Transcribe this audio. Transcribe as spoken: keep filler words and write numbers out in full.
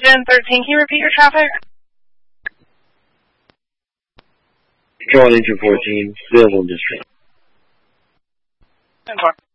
Agent thirteen, can you repeat your traffic? Control Agent fourteen, Louisville District. ten four.